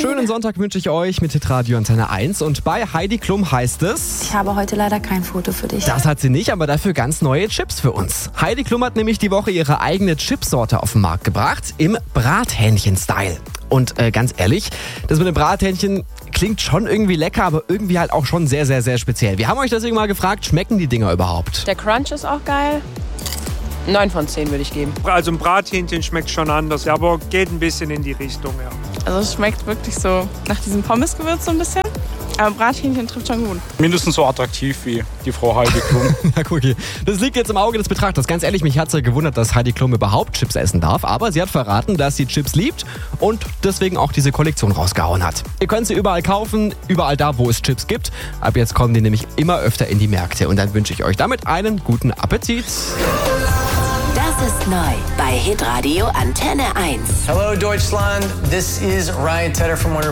schönen Sonntag wünsche ich euch mit Hitradio Antenne 1 und bei Heidi Klum heißt es... Ich habe heute leider kein Foto für dich. Das hat sie nicht, aber dafür ganz neue Chips für uns. Heidi Klum hat nämlich die Woche ihre eigene Chipsorte auf den Markt gebracht, im Brathähnchen-Style. Und ganz ehrlich, das mit dem Brathähnchen klingt schon irgendwie lecker, aber irgendwie halt auch schon sehr, sehr, sehr speziell. Wir haben euch deswegen mal gefragt, schmecken die Dinger überhaupt? Der Crunch ist auch geil. 9 von 10 würde ich geben. Also ein Brathähnchen schmeckt schon anders, aber geht ein bisschen in die Richtung, ja. Also es schmeckt wirklich so nach diesem Pommesgewürz so ein bisschen. Aber Brathähnchen trifft schon gut. Mindestens so attraktiv wie die Frau Heidi Klum. Ja, okay. Das liegt jetzt im Auge des Betrachters. Ganz ehrlich, mich hat es ja gewundert, dass Heidi Klum überhaupt Chips essen darf. Aber sie hat verraten, dass sie Chips liebt und deswegen auch diese Kollektion rausgehauen hat. Ihr könnt sie überall kaufen, überall da, wo es Chips gibt. Ab jetzt kommen die nämlich immer öfter in die Märkte. Und dann wünsche ich euch damit einen guten Appetit. Das ist neu bei Hitradio Antenne 1. Hello Deutschland, this is Ryan Tedder from Wonder